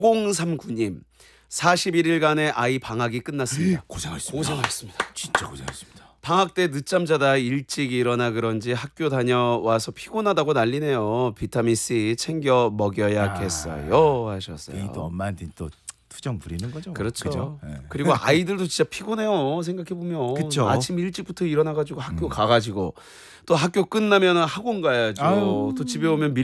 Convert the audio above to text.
6039님 41일간의 아이 방학이 끝났습니다. 고생하셨습니다. 고생하셨습니다. 진짜 고생하셨습니다. 방학 때 늦잠 자다 일찍 일어나 그런지 학교 다녀와서 피곤하다고 난리네요. 비타민C 챙겨 먹여야겠어요 하셨어요. 또 엄마한테 또 투정 부리는 거죠. 그렇죠. 그죠? 네. 그리고 아이들도 진짜 피곤해요. 생각해보면 그쵸. 아침 일찍부터 일어나가지고 학교 가가지고 또 학교 끝나면 학원 가야죠. 아유. 또 집에 오면